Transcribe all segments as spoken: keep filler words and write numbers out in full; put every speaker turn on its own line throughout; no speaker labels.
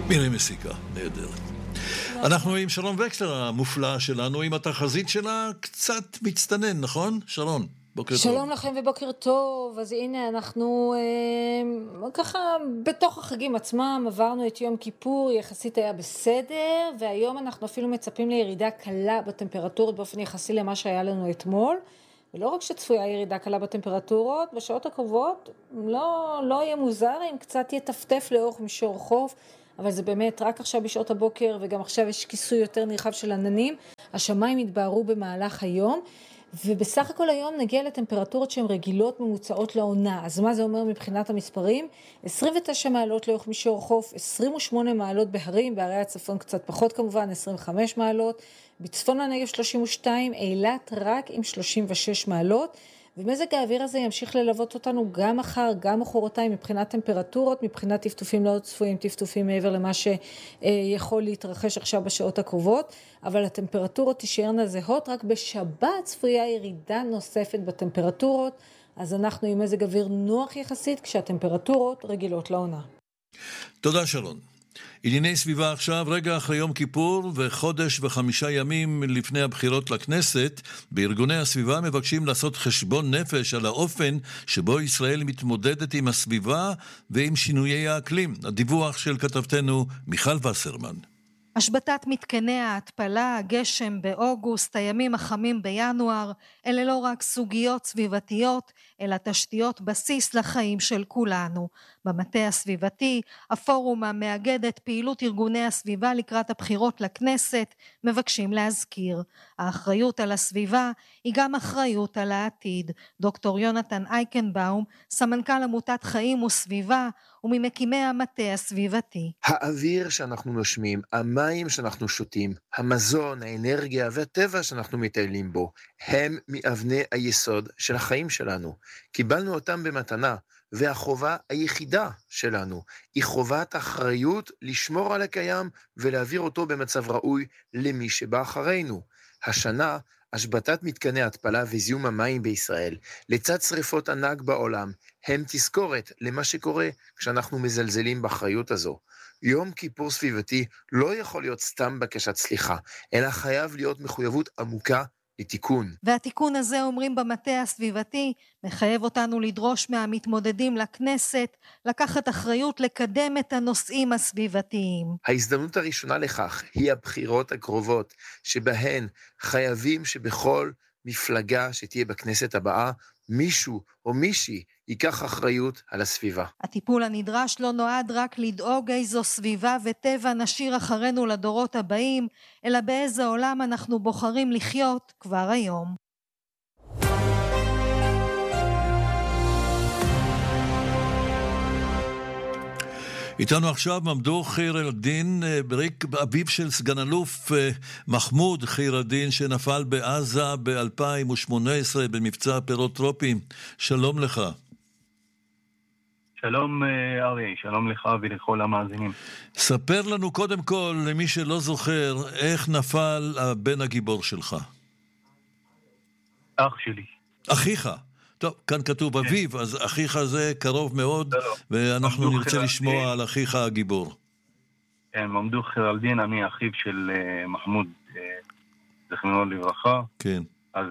מירי מסיקה, נהדרת. אנחנו עם שרון וקסלר המופלאה שלנו, עם התחזית שלה קצת מצטנן, נכון? שרון, בוקר טוב.
שלום לכם ובוקר טוב. אז הנה אנחנו אה, ככה בתוך החגים עצמם עברנו את יום כיפור, יחסית היה בסדר, והיום אנחנו אפילו מצפים לירידה קלה בטמפרטורות באופן יחסי למה שהיה לנו אתמול. ולא רק שצפויה ירידה קלה בטמפרטורות, בשעות הקרובות לא, לא יהיה מוזר אם קצת יטפטף לאורך מישור חוף, אבל זה באמת רק עכשיו בשעות הבוקר, וגם עכשיו יש כיסוי יותר נרחב של עננים. השמיים יתבהרו במהלך היום, ובסך הכל היום נגיע לטמפרטורות שהן רגילות ממוצעות לעונה. אז מה זה אומר מבחינת המספרים? עשרים ותשע מעלות לאורך מישור חוף, עשרים ושמונה מעלות בהרים, בערי הצפון קצת פחות כמובן, עשרים וחמש מעלות, בצפון הנגב שלושים ושתיים, אילת רק עם שלושים ושש מעלות, ומזג האוויר הזה ימשיך ללוות אותנו גם מחר, גם מחרתיים, מבחינת טמפרטורות, מבחינת טפטופים לא צפויים, טפטופים מעבר למה שיכול להתרחש עכשיו בשעות הקרובות, אבל הטמפרטורות תישארנה זהות, רק בשבת צפויה ירידה נוספת בטמפרטורות, אז אנחנו עם מזג אוויר נוח יחסית, כשהטמפרטורות רגילות לעונה.
תודה שרון. ענייני סביבה עכשיו, רגע אחרי יום כיפור וחודש וחמישה ימים לפני הבחירות לכנסת, בארגוני הסביבה מבקשים לעשות חשבון נפש על האופן שבו ישראל מתמודדת עם הסביבה ועם שינויי האקלים. הדיווח של כתבתנו מיכל וסרמן.
השבתת מתקני ההתפלה, הגשם באוגוסט, הימים החמים בינואר, אלה לא רק סוגיות סביבתיות, אלא תשתיות בסיס לחיים של כולנו. במטה הסביבתי, הפורום המאגד את פעילות ארגוני הסביבה לקראת הבחירות לכנסת, מבקשים להזכיר. האחריות על הסביבה היא גם אחריות על העתיד. דוקטור יונתן אייקנבאום, סמנכ"ל עמותת חיים וסביבה, וממקימי המטה הסביבתי.
האוויר שאנחנו נושמים, המים שאנחנו שותים, המזון, האנרגיה והטבע שאנחנו מטיילים בו, הם מאבני היסוד של החיים שלנו. קיבלנו אותם במתנה, והחובה היחידה שלנו היא חובת האחריות לשמור על הקיים ולהעביר אותו במצב ראוי למי שבא אחרינו. השנה, השבתת מתקני התפלה וזיהום המים בישראל, לצד שריפות ענק בעולם, הם תזכורת למה שקורה כשאנחנו מזלזלים באחריות הזו. יום כיפור סביבתי לא יכול להיות סתם בקשת סליחה, אלא חייב להיות מחויבות עמוקה לתיקון.
והתיקון הזה, אומרים במטה הסביבתי, מחייב אותנו לדרוש מהמתמודדים לכנסת, לקחת אחריות לקדם את הנושאים הסביבתיים.
ההזדמנות הראשונה לכך היא הבחירות הקרובות, שבהן חייבים שבכל מפלגה שתהיה בכנסת הבאה, מישהו או מישהי ייקח אחריות על הסביבה.
הטיפול הנדרש לא נועד רק לדאוג איזו סביבה וטבע נשאיר אחרינו לדורות הבאים, אלא באיזה עולם אנחנו בוחרים לחיות כבר היום.
איתנו עכשיו ממדור חיר אל-דין, בריק אביו של סגן אלוף מחמוד חיר אל-דין, שנפל בעזה ב-אלפיים ושמונה עשרה במבצע פירות טרופים. שלום לך.
שלום ארי, שלום לך ולכל המאזינים.
ספר לנו קודם כל, למי שלא זוכר, איך נפל הבן הגיבור שלך.
אח שלי.
אחיך. טוב, כאן כתוב אביו, אז אחיך זה קרוב מאוד, ואנחנו נרצה לשמוע על אחיך הגיבור.
כן, ממדור חיר אל-דין, אני אחיו של מחמוד, זכרונו לברכה.
כן.
אז,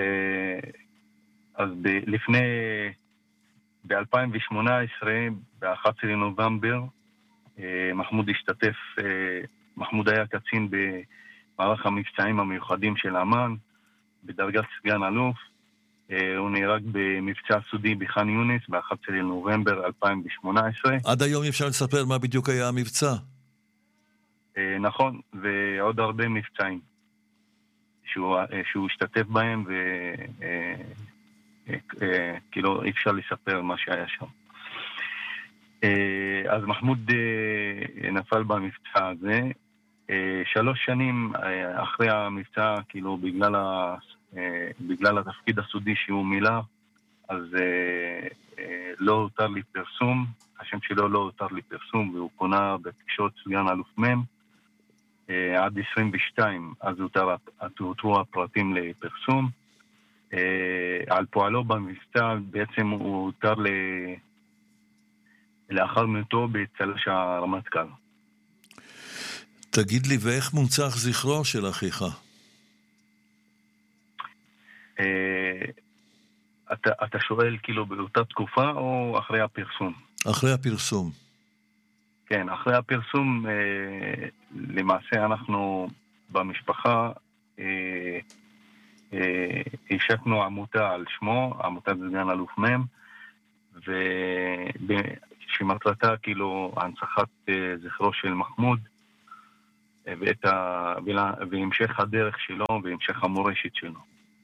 אז ב- לפני, ב-אלפיים ושמונה עשרה, ב-אחד עשר לנובמבר, מחמוד השתתף, מחמוד היה קצין במערך המבצעים המיוחדים של אמן, בדרגת סגן אלוף. הוא נהרג במבצע סודי בח'אן יונס ב-אחד עשר לנובמבר אלפיים ושמונה עשרה.
עד היום אפשר לספר מה בדיוק היה המבצע.
נכון, ועוד הרבה מבצעים שהוא, שהוא השתתף בהם, וכאילו אי אפשר לספר מה שהיה שם. אז מחמוד נפל במבצע הזה. שלוש שנים אחרי המבצע, כאילו בגלל ה... בגלל התפקיד הסודי שהוא מילא, אז לא הותר לי פרסום, השם שלו לא הותר לי פרסום, והוא פונה בתקשורת סגן אלוף מם, עד עשרים ושתיים, אז הותרו הפרטים לפרסום. על פועלו במבצע, בעצם הוא הותר לאחר מותו בצל"ש הרמטכ"ל.
תגיד לי, ואיך מונצח זכרו של אחיך?
אתה, אתה שואל כאילו באותה תקופה או אחרי הפרסום?
אחרי הפרסום.
כן, אחרי הפרסום, אה, למעשה אנחנו במשפחה אה, אה, השקנו עמותה על שמו, עמותת סגן אלוף מם, שמטרתה כאילו הנצחת אה, זכרו של מחמוד, אה, ואת ה, והמשך הדרך שלו והמשך המורשת שלו.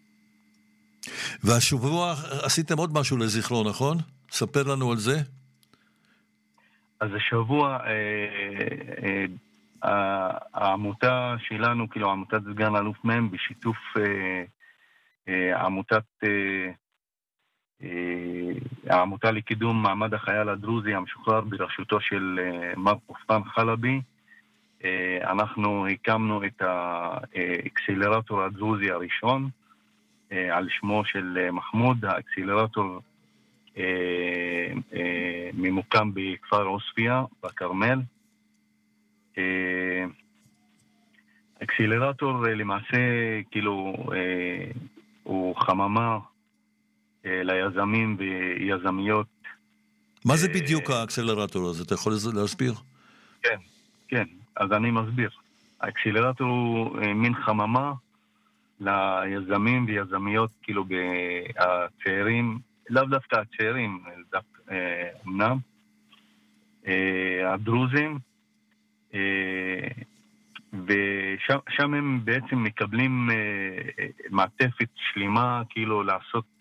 והשבוע עשיתם עוד משהו לזכרו, נכון? ספר לנו על זה.
אז השבוע אה, אה, אה, העמותה שלנו, כאילו עמותת סגן אלוף מם, בשיתוף אה, אה, עמותת אה, אה, העמותה לקידום מעמד החייל הדרוזי המשוחרר בראשותו של אה, מר קופטן חלבי, אה, אנחנו הקמנו את האקסלרטור הדרוזי הראשון, על שמו של מחמוד. האקסלרטור אה, אה, ממוקם בכפר עוספיה, בכרמל. אה, האקסלרטור למעשה כאילו אה, הוא חממה אה, ליזמים ויזמיות.
מה זה בדיוק אה, האקסלרטור הזה? אתה יכול להסביר?
כן, כן, אז אני מסביר. האקסלרטור הוא אה, מין חממה ליזמים ויזמיות, כאילו הצעירים, לאו דווקא הצעירים, אמנם, הדרוזים, ושם הם בעצם מקבלים מעטפת שלמה, כאילו לעשות,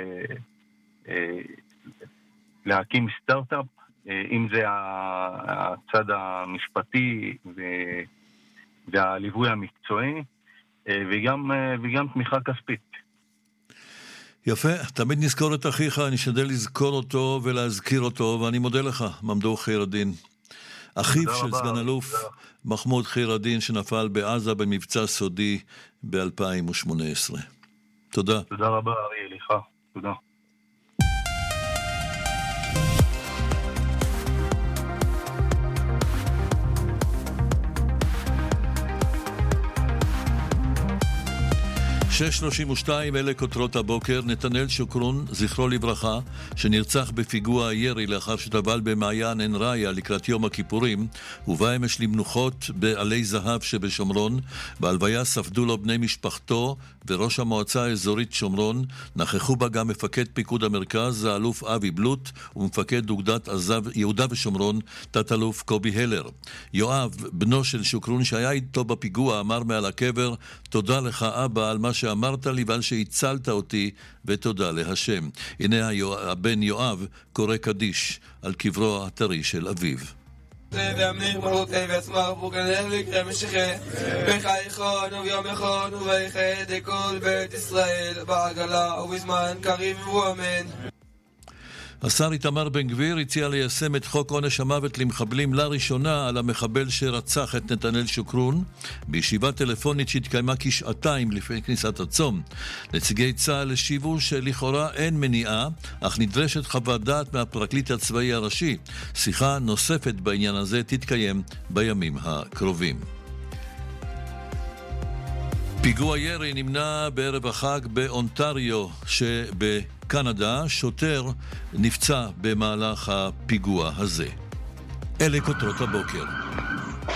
להקים סטארט-אפ, אם זה הצד המשפטי והליווי המקצועי, וגם, וגם תמיכה כספית.
יפה, תמיד נזכור את אחיך, אני שדל לזכור אותו ולהזכיר אותו, ואני מודה לך, ממדור חיר הדין. אחיו של רבה, סגן אלוף תודה. מחמוד חיר הדין, שנפל בעזה במבצע סודי ב-אלפיים שמונה עשרה. תודה.
תודה רבה, אריה, לך. תודה.
שש שלושים ושתיים, אלה כותרות הבוקר. נתנאל שוקרון, זכרו לברכה, שנרצח בפיגוע הירי לאחר שטבל במעיין עין ראיה לקראת יום הכיפורים, ובא אמש למנוחות בעלי זהב שבשומרון. בהלוויה ספדו לו בני משפחתו וראש המועצה האזורית שומרון. נכחו בה גם מפקד פיקוד המרכז, האלוף אבי בלוט, ומפקד אוגדת עזב יהודה ושומרון, תת-אלוף קובי הלר. יואב, בנו של שוקרון שהיה איתו בפיגוע, אמר מעל הקבר, תודה לך אבא על מה שאמרת לי ועל שהצלת אותי, ותודה להשם. הנה הבן יואב קורא קדיש על קברו הטרי של אביו.
ואמניר מרות אבץ מרבו גנר ויקרא משכה בחי חון וביום אחד וביחד לכל בית ישראל בעגלה ובזמן קריב ואמן.
השר איתמר בן גביר הציע ליישם את חוק עונש המוות למחבלים לראשונה על המחבל שרצח את נתנאל שוקרון בישיבה טלפונית שהתקיימה כשעתיים לפני כניסת הצום. נציגי צה"ל השיבו שלכאורה אין מניעה, אך נדרשת חוות דעת מהפרקליט הצבאי הראשי. שיחה נוספת בעניין הזה תתקיים בימים הקרובים. פיגוע ירי נמנע בערב החג באונטריו שבקנדה. שוטר נפצע במהלך הפיגוע הזה. אלה כותרות הבוקר.